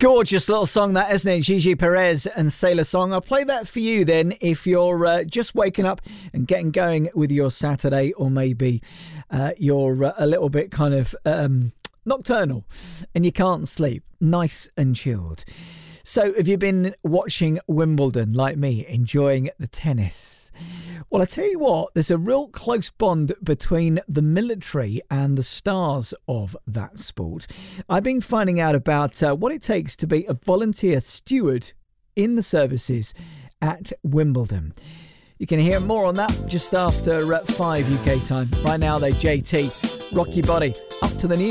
Gorgeous little song that, isn't it? Gigi Perez and Sailor Song. I'll play that for you then if you're just waking up and getting going with your Saturday, or maybe you're a little bit kind of nocturnal and you can't sleep. Nice and chilled. So have you been watching Wimbledon like me, enjoying the tennis? Well, I tell you what, there's a real close bond between the military and the stars of that sport. I've been finding out about what it takes to be a volunteer steward in the services at Wimbledon. You can hear more on that just after 5 UK time. Right now, though, JT, rock your body up to the news.